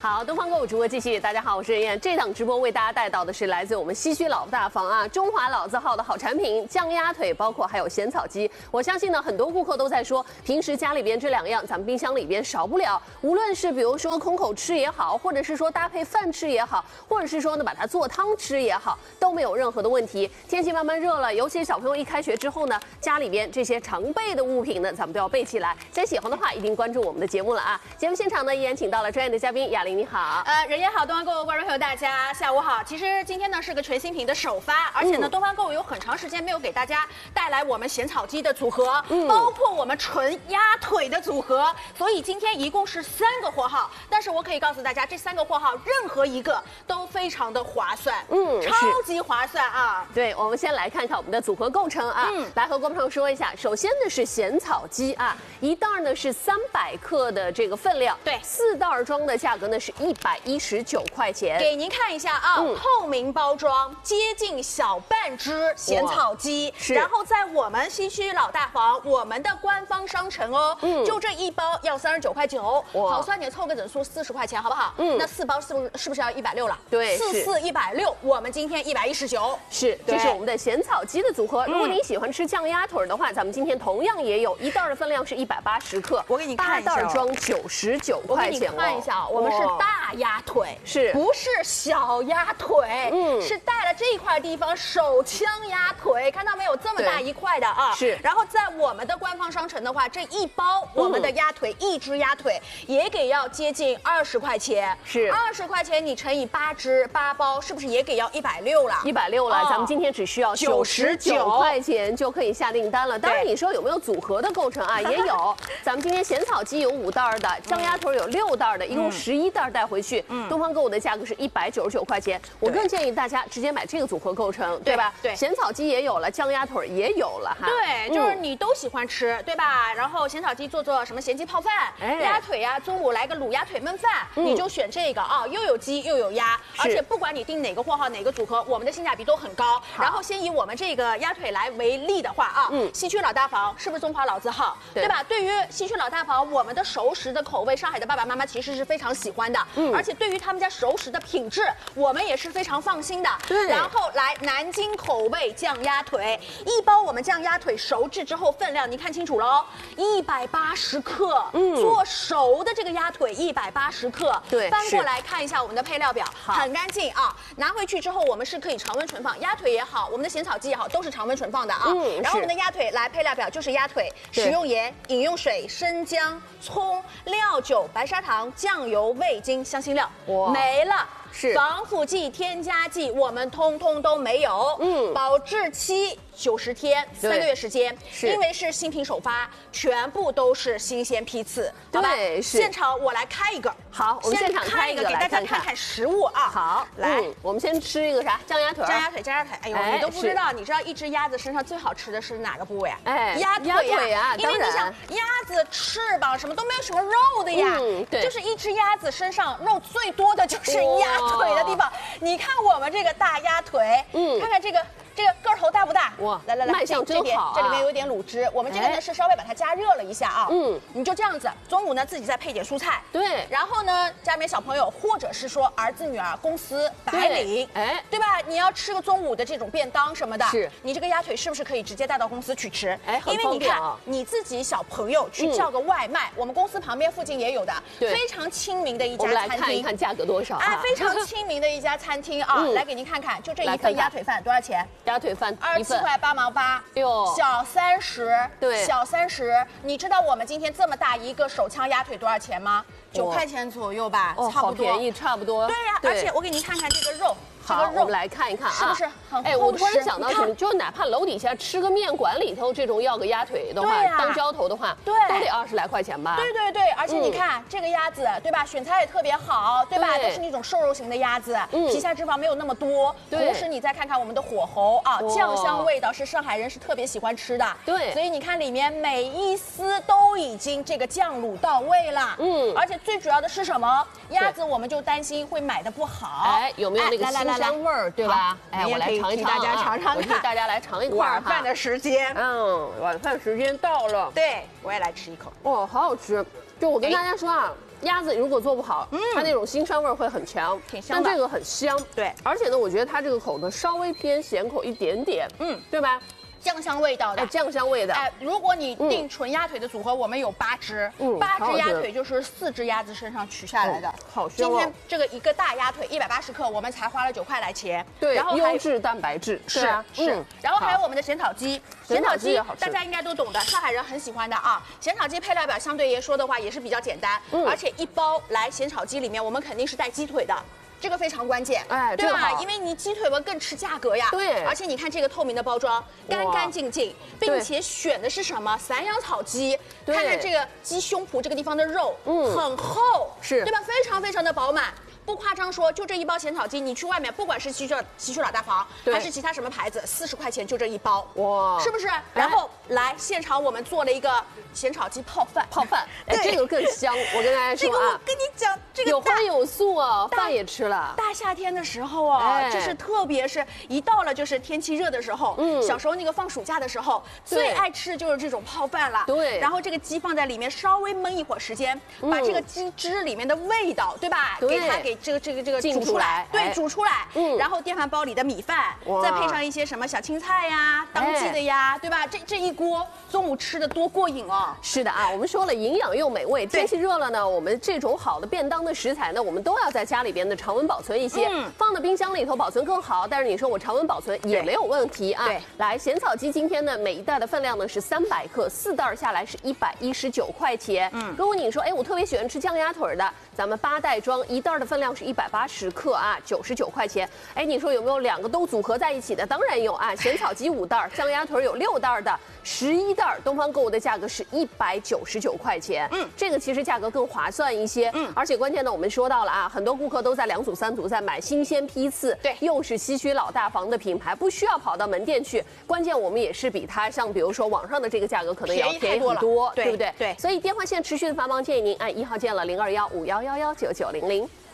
好，东方购物直播继续。大家好，我是任燕。这档直播为大家带到的是来自我们西区老大房啊，中华老字号的好产品，酱鸭腿，包括还有咸草鸡。我相信呢，很多顾客都在说，平时家里边这两样，咱们冰箱里边少不了。无论是比如说空口吃也好，或者是说搭配饭吃也好，或者是说呢把它做汤吃也好，都没有任何的问题。天气慢慢热了，尤其小朋友一开学之后呢，家里边这些常备的物品呢，咱们都要备起来。所以喜欢的话，一定关注我们的节目了啊！节目现场呢，依然请到了专业的嘉宾雅玲，你好。 人也好，东方购物观众朋友大家下午好。其实今天呢是个全新品的首发，而且呢，东方购物有很长时间没有给大家带来我们咸草鸡的组合，包括我们纯鸭腿的组合，所以今天一共是3个货号。但是我可以告诉大家，这3个货号任何一个都非常的划算，超级划算啊！ 对，我们先来看看我们的组合构成啊，来和观众朋友说一下。首先呢是咸草鸡啊，一袋呢是300克的这个分量， 对 ，4袋装的价格呢是119块钱。 给您看一下啊，透明包装，接近小半只咸草鸡，然后在我们西区老大房，我们的官方商城哦，就这一包要39块9，好算点，凑个整数40块钱，好不好？那4包是不是要160了？ 对 ，44 160，我们今天119。 是，这是我们的咸草鸡的组合。如果您喜欢吃酱鸭腿的话，咱们今天同样也有，一袋的分量是180克， 我给你看一下， 8袋装99块钱。 我给你看一下，我们是大鸭腿， 是不是小鸭腿？是带了这一块地方手枪鸭腿，看到没有？这么大一块的啊！ 是。 然后在我们的官方商城的话，这一包我们的鸭腿，一只鸭腿也给要接近20块钱。 是 20块钱，你乘以8包，是不是也给要160了 ？160了，咱们今天只需要99块钱就可以下订单了。当然，你说有没有组合的构成啊？也有。咱们今天咸草鸡有5袋的，酱鸭腿有6袋的，一共11袋带回去。东方购物的价格是199块钱。我更建议大家直接买这个组合构成，对吧？ 对， 咸草鸡也有了，酱鸭腿也有了哈。 对，就是你都喜欢吃，对吧？然后咸草鸡做什么咸鸡泡饭，鸭腿呀，中午来个卤鸭腿焖饭，你就选这个啊，又有鸡又有鸭，而且不管你订哪个货号哪个组合，我们的性价比都很高。然后先以我们这个鸭腿来为例的话啊，西区老大房是不是中华老字号，对吧？对于西区老大房，我们的熟食的口味，上海的爸爸妈妈其实是非常喜欢的，而且对于他们家熟食的品质，我们也是非常放心的。 对， 然后来南京口味酱鸭腿，一包我们酱鸭腿熟制之后分量，你看清楚喽，180克，做熟的这个鸭腿180克。 对， 翻过来看一下我们的配料表，很干净啊。拿回去之后，我们是可以常温存放，鸭腿也好，我们的咸草鸡也好，都是常温存放的啊。然后我们的鸭腿来配料表就是鸭腿，食用盐、饮用水、生姜、葱、料酒、白砂糖、酱油、味精、香辛料，没了。 是防腐剂、添加剂，我们通通都没有。保质期90天，3个月时间。因为是新品首发，全部都是新鲜批次，好吧？ 对，是。 现场我来开一个， 好，我们现场开一个， 给大家看看实物啊。 好， 来， 我们先吃一个啥？酱鸭腿。 酱鸭腿。哎呦，你都不知道，你知道一只鸭子身上最好吃的是哪个部位啊？鸭腿呀， 因为你想，鸭子翅膀什么都没有什么肉的呀， 对， 就是一只鸭子身上肉最多的就是鸭腿的地方。你看我们这个大鸭腿，看看这个个头大不大？ 哇， 来， 卖相真好啊！ 这里面有点卤汁，我们这个呢是稍微把它加热了一下啊。你就这样子，中午呢自己再配点蔬菜， 对， 然后呢家里面小朋友或者是说儿子女儿公司白领，对吧？你要吃个中午的这种便当什么的， 是， 你这个鸭腿是不是可以直接带到公司去吃？ 因为你看你自己小朋友去叫个外卖，我们公司旁边附近也有的，非常亲民的一家餐厅。 我们来看一看价格多少啊？ 非常亲民的一家餐厅啊，来给您看看，就这一份鸭腿饭多少钱？ 鸭腿饭 27块8毛8，小30， 对， 小30。你知道我们今天这么大一个手枪鸭腿多少钱吗？9块钱左右吧，差不多。 好便宜，差不多。 对呀，而且我给您看看这个肉。 好，我们来看一看啊， 是不是很厚实？ 我突然想到，就哪怕楼底下吃个面馆里头这种要个鸭腿的话，当浇头的话，都得20来块钱吧？ 对，而且你看这个鸭子，对吧？选材也特别好，对吧？都是那种瘦肉型的鸭子，皮下脂肪没有那么多。同时你再看看我们的火候啊，酱香味道是上海人是特别喜欢吃的。 对， 所以你看里面每一丝都已经这个酱卤到位了。而且最主要的是什么？鸭子我们就担心会买的不好， 有没有那个新鲜味儿，对吧？我来尝一尝， 大家尝尝看， 我替大家来尝一块晚饭的时间， 晚饭时间到了， 对我也来吃一口， 哇，好好吃！就我跟大家说啊， 鸭子如果做不好，它那种腥膻味会很强， 挺香的。 但这个很香， 对。 而且呢，我觉得它这个口呢稍微偏咸口一点点，对吧？ 酱香味道的， 哎，酱香味的。 哎，如果你订纯鸭腿的组合，我们有8只，8只鸭腿就是4只鸭子身上取下来的， 好香哦。 今天这个一个大鸭腿180克，我们才花了9块来切。 对，然后优质蛋白质， 是。然后还有我们的咸炒鸡，咸炒鸡大家应该都懂的，上海人很喜欢的啊。咸炒鸡配料表相对来说的话也是比较简单，而且一包来咸炒鸡里面，我们肯定是带鸡腿的。这个非常关键，哎，对吧？因为你鸡腿嘛更吃价格呀， 对。 而且你看这个透明的包装，干干净净，并且选的是什么散养草鸡，看看这个鸡胸脯这个地方的肉，很厚， 是， 对吧？非常非常的饱满。不夸张说，就这一包咸炒鸡，你去外面不管是西区老大房还是其他什么牌子，40块钱就这一包，哇，是不是？然后来现场我们做了一个咸炒鸡泡饭， 哎，这个更香。我跟大家说啊， 我跟你讲，这个有荤有素啊，饭也吃了。 大夏天的时候啊，就是特别是一到了就是天气热的时候，小时候那个放暑假的时候，最爱吃的就是这种泡饭了。 对， 然后这个鸡放在里面稍微焖一会儿时间，把这个鸡汁里面的味道，对吧？给这个煮出来，对，煮出来，然后电饭煲里的米饭，再配上一些什么小青菜呀、当季的呀，对吧？这一锅中午吃的多过瘾哦！ 是的啊，我们说了营养又美味，天气热了呢，我们这种好的便当的食材呢，我们都要在家里边的常温保存一些，放到冰箱里头保存更好。但是你说我常温保存也没有问题啊。对，来咸草鸡今天呢，每一袋的分量呢是300克，4袋下来是119块钱。如果你说，哎，我特别喜欢吃酱鸭腿的，咱们8袋装，1袋的分量是180克啊，99块钱。哎，你说有没有2个都组合在一起的？当然有啊，咸草鸡5袋，酱鸭腿有6袋的，11袋，东方购物的价格是199块钱。这个其实价格更划算一些。而且关键呢，我们说到了啊，很多顾客都在2组3组在买新鲜批次，对，又是西区老大房的品牌，不需要跑到门店去。关键我们也是比它像比如说网上的这个价格可能要便宜很多，对不对？对。所以电话线持续的繁忙，建议您按1号键了，0215111990。